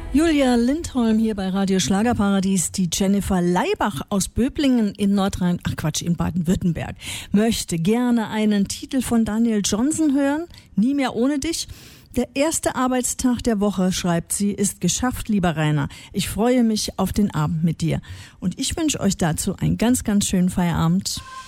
Julia Lindholm hier bei Radio Schlagerparadies. Die Jennifer Leibach aus Böblingen in in Baden-Württemberg möchte gerne einen Titel von Daniel Johnson hören. Nie mehr ohne dich. Der erste Arbeitstag der Woche, schreibt sie, ist geschafft, lieber Rainer. Ich freue mich auf den Abend mit dir. Und ich wünsche euch dazu einen ganz, ganz schönen Feierabend.